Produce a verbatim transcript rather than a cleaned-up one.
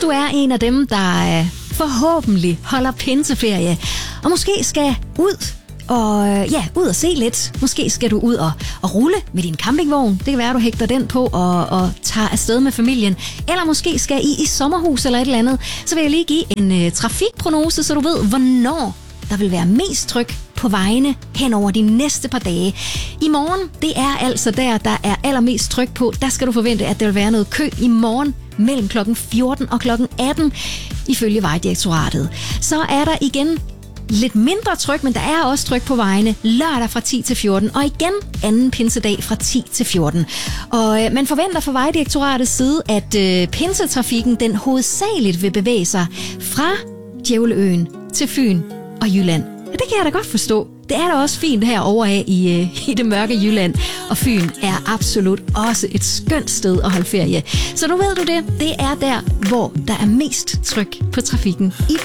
du er en af dem, der øh, forhåbentlig holder pinseferie, og måske skal ud og ja, ud og se lidt. Måske skal du ud og, og rulle med din campingvogn. Det kan være, at du hægter den på og, og tager afsted med familien. Eller måske skal I i sommerhus eller et eller andet. Så vil jeg lige give en øh, trafikprognose, så du ved, hvornår der vil være mest tryk på vejene hen over de næste par dage. I morgen, det er altså der, der er allermest tryk på. Der skal du forvente, at der vil være noget kø i morgen mellem klokken fjorten og klokken atten, ifølge Vejdirektoratet. Så er der igen lidt mindre tryk, men der er også tryk på vejene lørdag fra ti til fjorten, og igen anden pinsedag fra ti til fjorten. Og øh, man forventer fra Vejdirektoratets side, at øh, pinsetrafikken den hovedsageligt vil bevæge sig fra Djævleøen til Fyn og Jylland. Ja, det kan jeg da godt forstå. Det er da også fint herovre af i, øh, i det mørke Jylland, og Fyn er absolut også et skønt sted at holde ferie. Så nu ved du det, det er der, hvor der er mest tryk på trafikken i